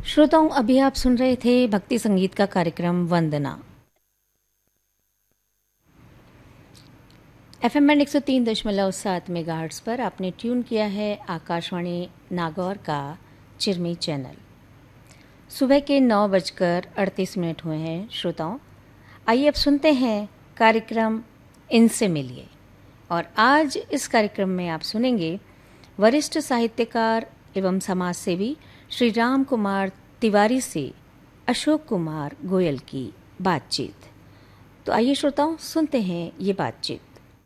श्रोताओं, अभी आप सुन रहे थे भक्ति संगीत का कार्यक्रम वंदना। एफएम बैंड 103.7 मेगाहर्ट्ज़ पर आपने ट्यून किया है आकाशवाणी नागौर का चिरमी चैनल। सुबह के 9:38 हुए हैं। श्रोताओं, आइए अब सुनते हैं कार्यक्रम इनसे मिलिए। और आज इस कार्यक्रम में आप सुनेंगे वरिष्ठ साहित्यकार एवं समाजसेवी श्री राम कुमार तिवारी से अशोक कुमार गोयल की बातचीत। तो आइए श्रोताओं, सुनते हैं ये बातचीत।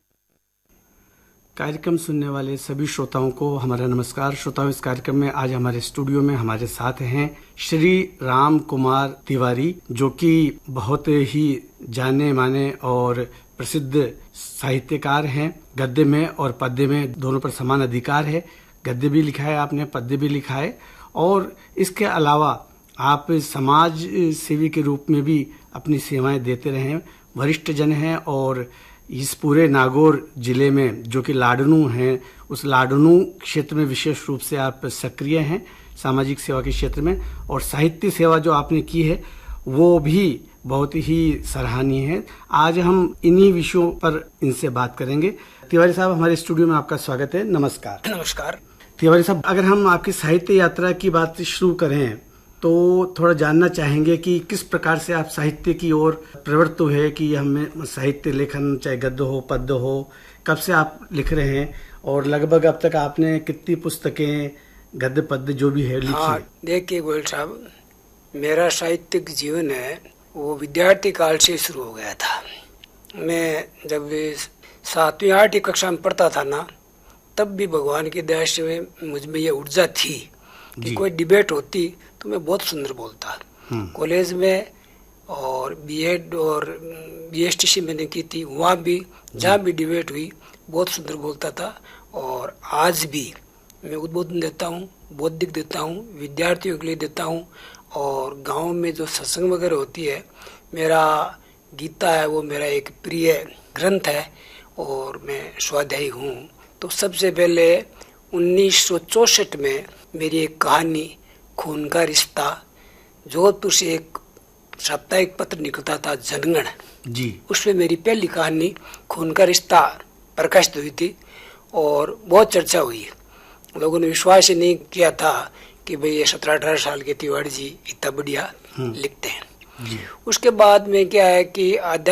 कार्यक्रम सुनने वाले सभी श्रोताओं को हमारा नमस्कार। श्रोताओं, इस कार्यक्रम में आज हमारे स्टूडियो में हमारे साथ हैं श्री राम कुमार तिवारी, जो कि बहुत ही जाने माने और प्रसिद्ध साहित्यकार हैं। गद्य में और पद्य में दोनों पर समान अधिकार है। गद्य भी लिखा है आपने, पद्य भी लिखा है, और इसके अलावा आप समाज सेवी के रूप में भी अपनी सेवाएं देते रहे हैं। वरिष्ठ जन हैं और इस पूरे नागौर जिले में जो कि लाडनू हैं, उस लाडनू क्षेत्र में विशेष रूप से आप सक्रिय हैं सामाजिक सेवा के क्षेत्र में, और साहित्य सेवा जो आपने की है वो भी बहुत ही सराहनीय है। आज हम इन्हीं विषयों पर इनसे बात करेंगे। तिवारी साहब, हमारे स्टूडियो में आपका स्वागत है। नमस्कार। नमस्कार तिवारी साहब, अगर हम आपकी साहित्य यात्रा की बात शुरू करें तो थोड़ा जानना चाहेंगे कि किस प्रकार से आप साहित्य की ओर प्रवृत्त हुए कि हमें साहित्य लेखन, चाहे गद्य हो पद्य हो, कब से आप लिख रहे हैं और लगभग अब तक आपने कितनी पुस्तकें गद्य पद्य जो भी है लिखी? हाँ, देखिए गोयल साहब, मेरा साहित्यिक जीवन है वो विद्यार्थी काल से शुरू हो गया था। मैं जब 7वीं 8वीं कक्षा में पढ़ता था ना, तब भी भगवान की दया से मुझ में ये ऊर्जा थी कि कोई डिबेट होती तो मैं बहुत सुंदर बोलता। कॉलेज में और बीएड और बीएसटीसी मैंने की थी, वहाँ भी जहाँ भी डिबेट हुई बहुत सुंदर बोलता था। और आज भी मैं उद्बोधन देता हूँ, बौद्धिक देता हूँ, विद्यार्थियों के लिए देता हूँ। और गांव में जो सत्संग वगैरह होती है, मेरा गीता है वो मेरा एक प्रिय ग्रंथ है और मैं स्वाध्यायी हूँ। तो सबसे पहले 1964 में मेरी एक कहानी खून का रिश्ता, जोधपुर से एक साप्ताहिक पत्र निकलता था जनगण जी, उसमें मेरी पहली कहानी खून का रिश्ता प्रकाशित हुई थी और बहुत चर्चा हुई। लोगों ने विश्वास ही नहीं किया था कि भाई ये 17-18 साल के तिवारी जी इतना बढ़िया लिखते हैं। उसके बाद में क्या है कि